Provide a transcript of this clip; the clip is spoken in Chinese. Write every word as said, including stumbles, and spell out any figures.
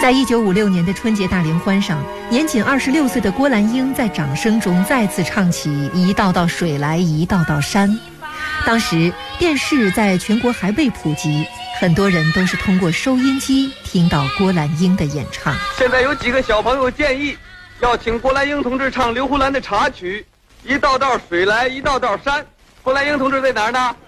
在一九五六年的春节大联欢上，年仅二十六岁的郭兰英在掌声中再次唱起《一道道水来一道道山》。当时电视在全国还未普及，很多人都是通过收音机听到郭兰英的演唱。 现在有几个小朋友建议要请郭兰英同志唱刘胡兰的插曲《一道道水来一道道山》。郭兰英同志在哪儿呢？